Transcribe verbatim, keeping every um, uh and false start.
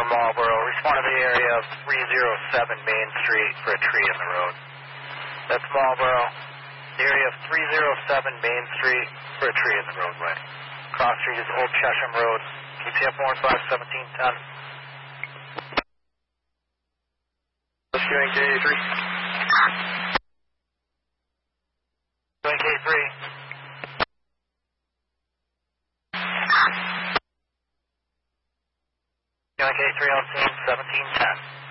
for Marlboro. Respond to the area of three oh seven Main Street for a tree in the road. That's Marlboro. The area of three oh seven Main Street for a tree in the roadway. Cross street is Old Chesham Road. K T F one five seventeen ten. Pursuing K three. Pursuing K three. K three on scene seventeen ten.